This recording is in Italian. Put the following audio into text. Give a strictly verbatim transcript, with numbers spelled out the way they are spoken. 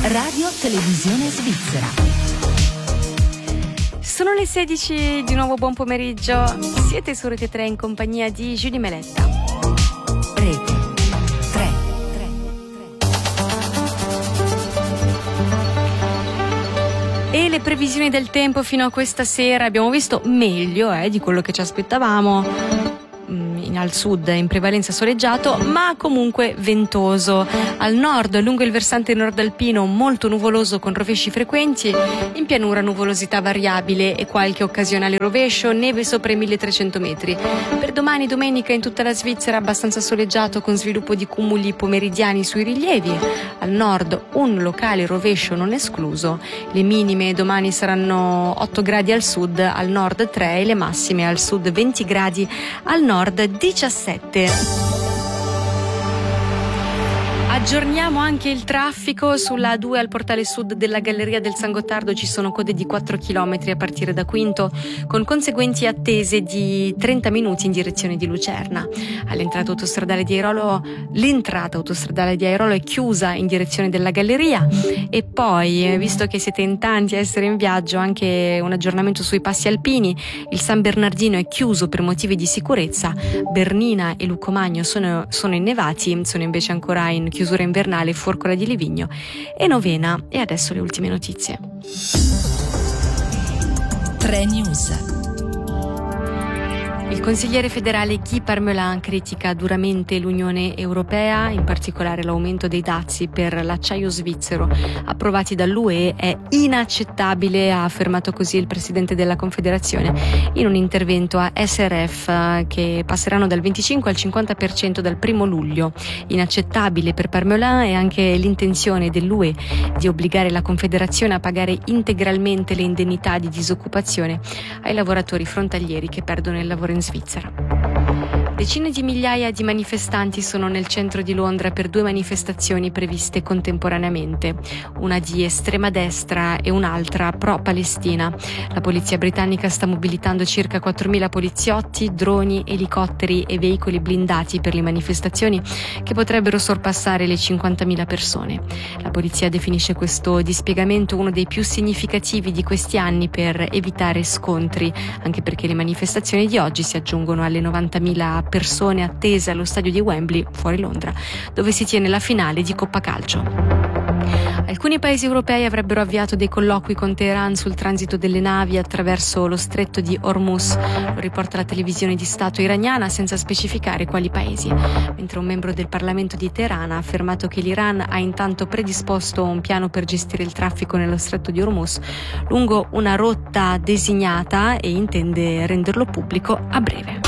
Radio Televisione Svizzera. Sono le sedici, di nuovo buon pomeriggio. Siete su Rete tre in compagnia di Giulia Meletta. Rete tre. E le previsioni del tempo fino a questa sera abbiamo visto meglio eh, di quello che ci aspettavamo. Al sud in prevalenza soleggiato, ma comunque ventoso. Al nord, lungo il versante nord-alpino, molto nuvoloso con rovesci frequenti. In pianura nuvolosità variabile e qualche occasionale rovescio, neve sopra i milletrecento metri. Per domani domenica in tutta la Svizzera abbastanza soleggiato con sviluppo di cumuli pomeridiani sui rilievi. Al nord un locale rovescio non escluso. Le minime domani saranno otto gradi al sud, al nord tre e le massime al sud venti gradi, al nord diciassette. Aggiorniamo anche il traffico. Sulla A due al portale sud della Galleria del San Gottardo ci sono code di quattro chilometri a partire da Quinto, con conseguenti attese di trenta minuti in direzione di Lucerna. All'entrata autostradale di Airolo, l'entrata autostradale di Airolo è chiusa in direzione della Galleria. E poi, visto che siete in tanti a essere in viaggio, anche un aggiornamento sui passi alpini. Il San Bernardino è chiuso per motivi di sicurezza. Bernina e Lucomagno sono, sono innevati, sono invece ancora in chiusura invernale Forcola di Livigno e Novena. E adesso le ultime notizie. tre News. Il consigliere federale Guy Parmelin critica duramente l'Unione Europea, in particolare l'aumento dei dazi per l'acciaio svizzero approvati dall'U E è inaccettabile, ha affermato così il presidente della Confederazione in un intervento a S R F, che passeranno dal venticinque al cinquanta per cento dal primo luglio. Inaccettabile per Parmelin è anche l'intenzione dell'U E di obbligare la Confederazione a pagare integralmente le indennità di disoccupazione ai lavoratori frontalieri che perdono il lavoro in Svizzera. Decine di migliaia di manifestanti sono nel centro di Londra per due manifestazioni previste contemporaneamente, una di estrema destra e un'altra pro-Palestina. La polizia britannica sta mobilitando circa quattromila poliziotti, droni, elicotteri e veicoli blindati per le manifestazioni che potrebbero sorpassare le cinquantamila persone. La polizia definisce questo dispiegamento uno dei più significativi di questi anni per evitare scontri, anche perché le manifestazioni di oggi si aggiungono alle novantamila persone attese allo stadio di Wembley, fuori Londra, dove si tiene la finale di Coppa Calcio. Alcuni paesi europei avrebbero avviato dei colloqui con Teheran sul transito delle navi attraverso lo stretto di Hormuz, lo riporta la televisione di Stato iraniana senza specificare quali paesi, mentre un membro del Parlamento di Teheran ha affermato che l'Iran ha intanto predisposto un piano per gestire il traffico nello stretto di Hormuz lungo una rotta designata e intende renderlo pubblico a breve.